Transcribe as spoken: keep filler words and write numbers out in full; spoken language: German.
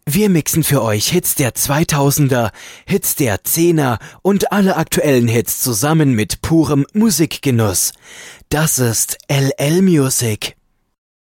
Wir mixen für euch Hits der zweitausender, Hits der Zehner und alle aktuellen Hits zusammen mit purem Musikgenuss. Das ist L L Music.